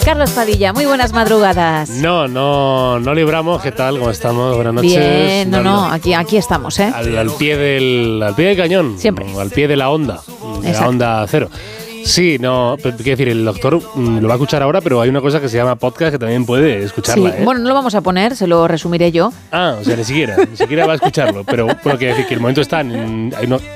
Carlos Padilla, muy buenas madrugadas. No libramos. ¿Qué tal? ¿Cómo estamos? Buenas noches. Bien, aquí estamos, ¿eh? Al pie del cañón. Siempre. Al pie de la onda. De Exacto. la onda cero. Sí, no, quiero decir, el doctor lo va a escuchar ahora, pero hay una cosa que se llama podcast que también puede escucharla, Sí. Bueno, no lo vamos a poner, se lo resumiré yo. O sea, ni siquiera va a escucharlo, pero bueno, quiero decir que el momento está en...